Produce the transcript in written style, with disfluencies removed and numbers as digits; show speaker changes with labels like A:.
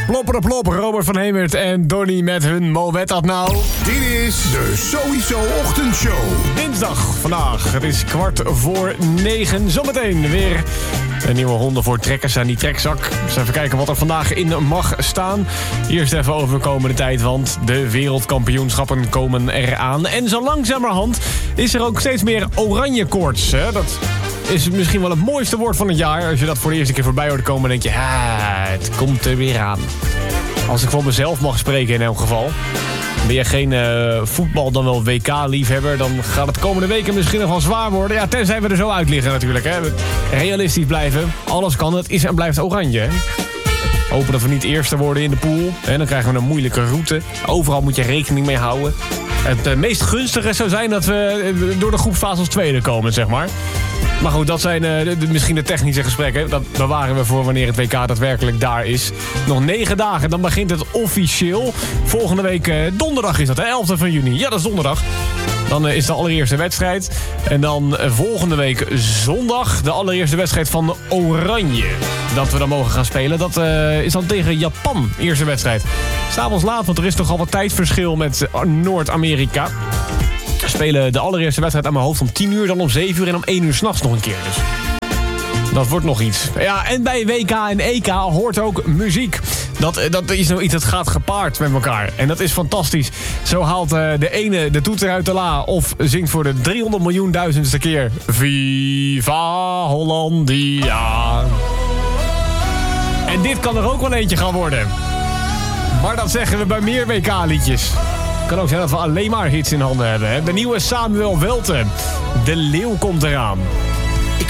A: Plopper de plop, Robert van Hemert en Donnie met hun Moet dat nou.
B: Dit is de Sowieso Ochtendshow.
A: Dinsdag vandaag, het is 8:45. Zometeen weer een nieuwe ronde voor trekkers aan die trekzak. Dus even kijken wat er vandaag in mag staan. Eerst even over de komende tijd, want de wereldkampioenschappen komen eraan. En zo langzamerhand is er ook steeds meer oranje koorts. Hè? Dat is misschien wel het mooiste woord van het jaar. Als je dat voor de eerste keer voorbij hoort komen, denk je, het komt er weer aan. Als ik voor mezelf mag spreken in elk geval. Ben je geen voetbal dan wel WK-liefhebber, dan gaat het komende weken misschien nog wel zwaar worden. Ja, tenzij we er zo uit liggen natuurlijk. Hè. Realistisch blijven. Alles kan, het is en blijft oranje. Hè. Hopen dat we niet eerste worden in de pool. En dan krijgen we een moeilijke route. Overal moet je rekening mee houden. Het meest gunstige zou zijn dat we door de groepsfase als tweede komen, zeg maar. Maar goed, dat zijn misschien de technische gesprekken. Dat bewaren we voor wanneer het WK daadwerkelijk daar is. Nog 9 dagen, dan begint het officieel. Volgende week donderdag is dat, hè? 11e van juni. Ja, dat is donderdag. Dan is de allereerste wedstrijd. En dan volgende week zondag de allereerste wedstrijd van Oranje. Dat we dan mogen gaan spelen. Dat is dan tegen Japan, eerste wedstrijd. S'avonds laat, want er is toch al wat tijdverschil met Noord-Amerika. We spelen de allereerste wedstrijd aan mijn hoofd om 10 uur, dan om 7 uur en om 1 uur 's nachts nog een keer. Dus dat wordt nog iets. Ja, en bij WK en EK hoort ook muziek. Dat is nou iets dat gaat gepaard met elkaar. En dat is fantastisch. Zo haalt de ene de toeter uit de la of zingt voor de 300 miljoen-duizendste keer Viva Hollandia. En dit kan er ook wel eentje gaan worden. Maar dat zeggen we bij meer WK-liedjes. Het kan ook zijn dat we alleen maar hits in handen hebben. Hè? De nieuwe Samuel Welten. De Leeuw komt eraan.